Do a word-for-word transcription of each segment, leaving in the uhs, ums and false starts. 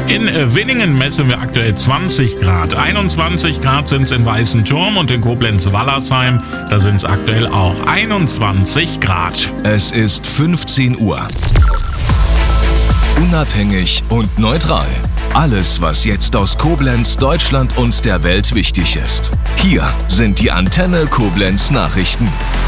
In Winningen messen wir aktuell zwanzig Grad. einundzwanzig Grad sind es in Weißenturm und in Koblenz-Wallersheim. Da sind es aktuell auch einundzwanzig Grad. Es ist fünfzehn Uhr. Unabhängig und neutral. Alles, was jetzt aus Koblenz, Deutschland und der Welt wichtig ist. Hier sind die Antenne Koblenz Nachrichten.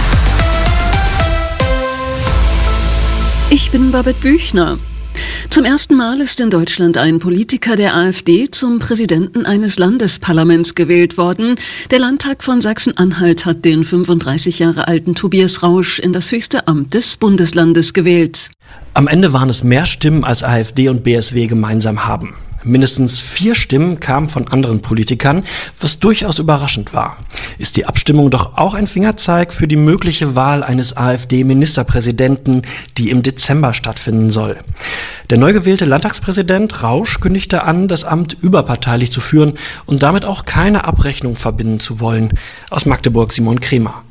Ich bin Babette Büchner. Zum ersten Mal ist in Deutschland ein Politiker der AfD zum Präsidenten eines Landesparlaments gewählt worden. Der Landtag von Sachsen-Anhalt hat den fünfunddreißig Jahre alten Tobias Rausch in das höchste Amt des Bundeslandes gewählt. Am Ende waren es mehr Stimmen, als AfD und B S W gemeinsam haben. Mindestens vier Stimmen kamen von anderen Politikern, was durchaus überraschend war. Ist die Abstimmung doch auch ein Fingerzeig für die mögliche Wahl eines AfD-Ministerpräsidenten, die im Dezember stattfinden soll. Der neu gewählte Landtagspräsident Rausch kündigte an, das Amt überparteilich zu führen und damit auch keine Abrechnung verbinden zu wollen. Aus Magdeburg Simon Kremer.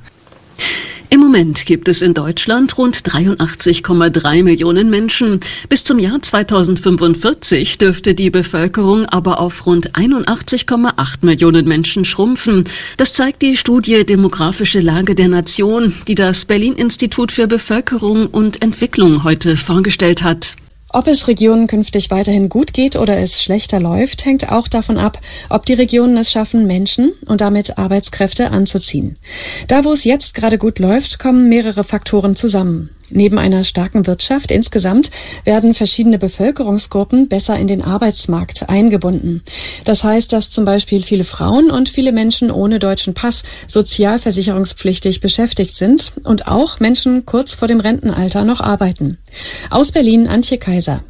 Im Moment gibt es in Deutschland rund dreiundachtzig Komma drei Millionen Menschen. Bis zum Jahr zweitausendfünfundvierzig dürfte die Bevölkerung aber auf rund einundachtzig Komma acht Millionen Menschen schrumpfen. Das zeigt die Studie Demografische Lage der Nation, die das Berlin-Institut für Bevölkerung und Entwicklung heute vorgestellt hat. Ob es Regionen künftig weiterhin gut geht oder es schlechter läuft, hängt auch davon ab, ob die Regionen es schaffen, Menschen und damit Arbeitskräfte anzuziehen. Da, wo es jetzt gerade gut läuft, kommen mehrere Faktoren zusammen. Neben einer starken Wirtschaft insgesamt werden verschiedene Bevölkerungsgruppen besser in den Arbeitsmarkt eingebunden. Das heißt, dass zum Beispiel viele Frauen und viele Menschen ohne deutschen Pass sozialversicherungspflichtig beschäftigt sind und auch Menschen kurz vor dem Rentenalter noch arbeiten. Aus Berlin Antje Kaiser.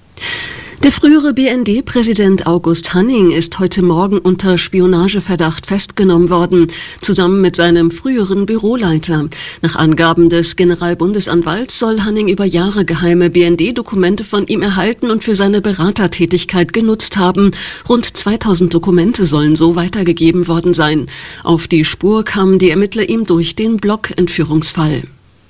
Der frühere B N D-Präsident August Hanning ist heute Morgen unter Spionageverdacht festgenommen worden, zusammen mit seinem früheren Büroleiter. Nach Angaben des Generalbundesanwalts soll Hanning über Jahre geheime B N D-Dokumente von ihm erhalten und für seine Beratertätigkeit genutzt haben. Rund zweitausend Dokumente sollen so weitergegeben worden sein. Auf die Spur kamen die Ermittler ihm durch den Block-Entführungsfall.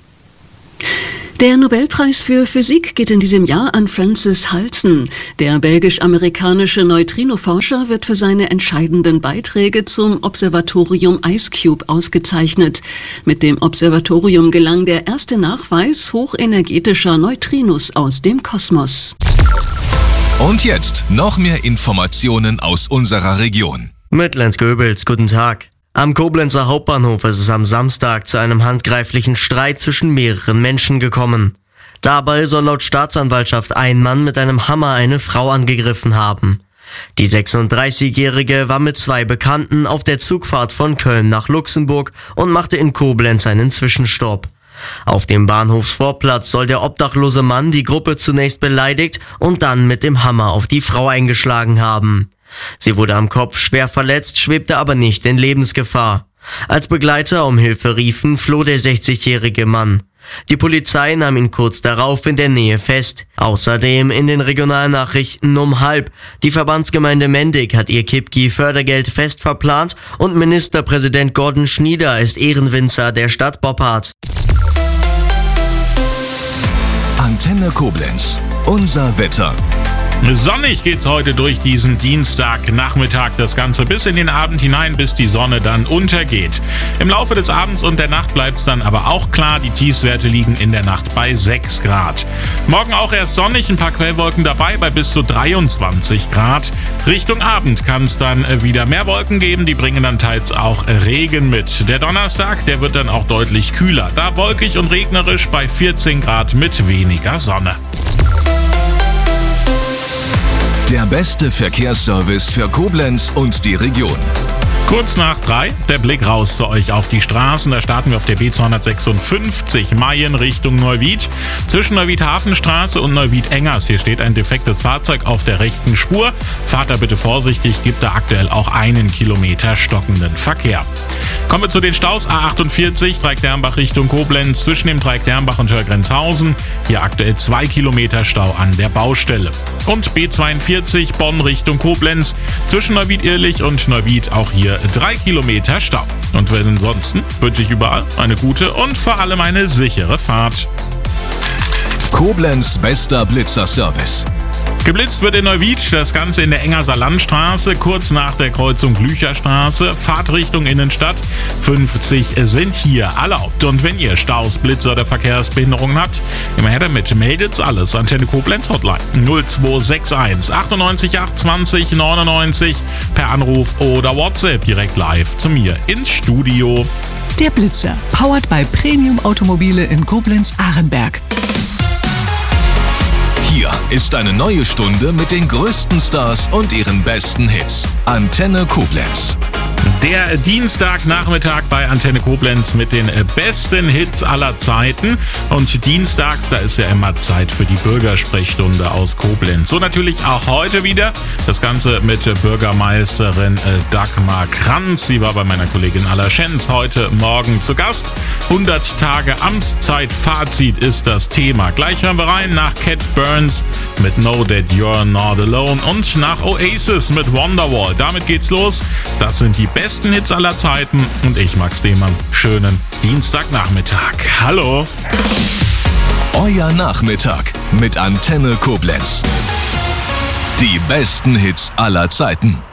Der Nobelpreis für Physik geht in diesem Jahr an Francis Halsen. Der belgisch-amerikanische Neutrino-Forscher wird für seine entscheidenden Beiträge zum Observatorium IceCube ausgezeichnet. Mit dem Observatorium gelang der erste Nachweis hochenergetischer Neutrinos aus dem Kosmos. Und jetzt noch mehr Informationen aus unserer Region. Mit Lenz Goebels, guten Tag. Am Koblenzer Hauptbahnhof ist es am Samstag zu einem handgreiflichen Streit zwischen mehreren Menschen gekommen. Dabei soll laut Staatsanwaltschaft ein Mann mit einem Hammer eine Frau angegriffen haben. Die sechsunddreißigjährige war mit zwei Bekannten auf der Zugfahrt von Köln nach Luxemburg und machte in Koblenz einen Zwischenstopp. Auf dem Bahnhofsvorplatz soll der obdachlose Mann die Gruppe zunächst beleidigt und dann mit dem Hammer auf die Frau eingeschlagen haben. Sie wurde am Kopf schwer verletzt, schwebte aber nicht in Lebensgefahr. Als Begleiter um Hilfe riefen, floh der sechzigjährige Mann. Die Polizei nahm ihn kurz darauf in der Nähe fest. Außerdem in den Regionalnachrichten um halb. Die Verbandsgemeinde Mendig hat ihr Kipki-Fördergeld fest verplant und Ministerpräsident Gordon Schnieder ist Ehrenwinzer der Stadt Boppard. Antenne Koblenz, unser Wetter. Sonnig geht's heute durch diesen Dienstagnachmittag, das Ganze bis in den Abend hinein, bis die Sonne dann untergeht. Im Laufe des Abends und der Nacht bleibt's dann aber auch klar, die Tiefstwerte liegen in der Nacht bei sechs Grad. Morgen auch erst sonnig, ein paar Quellwolken dabei bei bis zu dreiundzwanzig Grad. Richtung Abend kann es dann wieder mehr Wolken geben, die bringen dann teils auch Regen mit. Der Donnerstag, der wird dann auch deutlich kühler, da wolkig und regnerisch bei vierzehn Grad mit weniger Sonne. Der beste Verkehrsservice für Koblenz und die Region. Kurz nach drei, der Blick raus zu euch auf die Straßen. Da starten wir auf der B zweihundertsechsundfünfzig Mayen Richtung Neuwied. Zwischen Neuwied-Hafenstraße und Neuwied-Engers. Hier steht ein defektes Fahrzeug auf der rechten Spur. Fahrt da bitte vorsichtig, gibt da aktuell auch einen Kilometer stockenden Verkehr. Kommen wir zu den Staus. A achtundvierzig, Dreieck-Dernbach Richtung Koblenz. Zwischen dem Dreieck-Dernbach und Hörgrenzhausen. Hier aktuell zwei Kilometer Stau an der Baustelle. Und B zweiundvierzig, Bonn Richtung Koblenz. Zwischen Neuwied-Irlich und Neuwied auch hier drei Kilometer Stau. Und ansonsten wünsche ich überall eine gute und vor allem eine sichere Fahrt. Koblenz bester Blitzerservice. Geblitzt wird in Neuwied, das Ganze in der Engerser Landstraße, kurz nach der Kreuzung Blücherstraße, Fahrtrichtung Innenstadt. fünfzig sind hier erlaubt. Und wenn ihr Staus, Blitze oder Verkehrsbehinderungen habt, immer her damit, meldet's alles. Antenne Koblenz Hotline null zwei sechs eins achtundneunzig acht zwanzig neunundneunzig per Anruf oder WhatsApp direkt live zu mir ins Studio. Der Blitzer, powered by Premium Automobile in Koblenz-Ahrenberg. Hier ist eine neue Stunde mit den größten Stars und ihren besten Hits. Antenne Koblenz. Der Dienstagnachmittag bei Antenne Koblenz mit den besten Hits aller Zeiten. Und dienstags, da ist ja immer Zeit für die Bürgersprechstunde aus Koblenz. So natürlich auch heute wieder. Das Ganze mit Bürgermeisterin Dagmar Kranz. Sie war bei meiner Kollegin Alla Schenz heute Morgen zu Gast. hundert Tage Amtszeit, Fazit ist das Thema. Gleich hören wir rein nach Cat Burns mit Know That You're Not Alone und nach Oasis mit Wonderwall. Damit geht's los. Das sind die besten Hits aller Zeiten und ich, Max Demann. Schönen Dienstagnachmittag. Hallo. Euer Nachmittag mit Antenne Koblenz. Die besten Hits aller Zeiten.